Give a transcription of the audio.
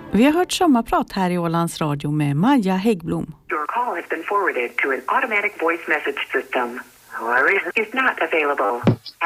Vi har hört sommarprat här i Ålands Radio med Maja Häggblom. Your call has been forwarded to an automatic voice message system. Is not available.